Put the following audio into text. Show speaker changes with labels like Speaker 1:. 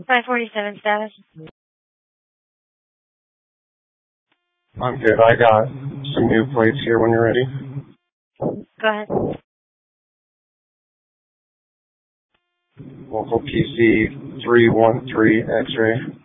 Speaker 1: 547 status.
Speaker 2: I'm good. I got some new plates here when you're ready.
Speaker 1: Go ahead.
Speaker 2: Local PC 313 X-ray.